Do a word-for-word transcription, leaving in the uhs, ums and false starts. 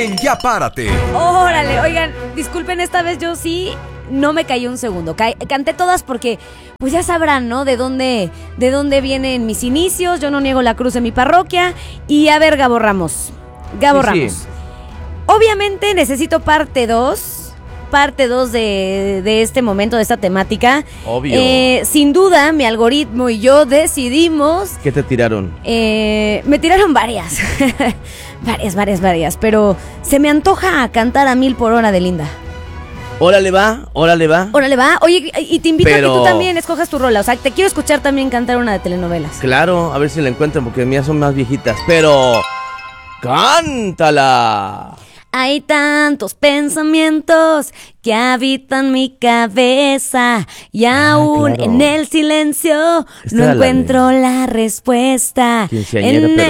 Ya párate. Órale, oigan, disculpen, esta vez yo sí no me caí un segundo. Ca- canté todas porque, pues ya sabrán, ¿no? De dónde, de dónde vienen mis inicios. Yo no niego la cruz de mi parroquia. Y a ver, Gabo Ramos. Gabo Sí, Ramos. sí. Obviamente necesito parte dos. Parte dos de, de este momento, de esta temática. Obvio. Eh, sin duda, mi algoritmo y yo decidimos. ¿Qué te tiraron? Eh, me tiraron varias. varias, varias, varias. Pero se me antoja cantar a mil por hora de Linda. Órale va, órale va. Órale, va. Oye, y te invito Pero- a que tú también escojas tu rola. O sea, te quiero escuchar también cantar una de telenovelas. Claro, a ver si la encuentran porque mías son más viejitas. Pero... ¡cántala! Hay tantos pensamientos que habitan mi cabeza y aún claro. en el silencio Esta no era la encuentro la respuesta. quinceañera, En pero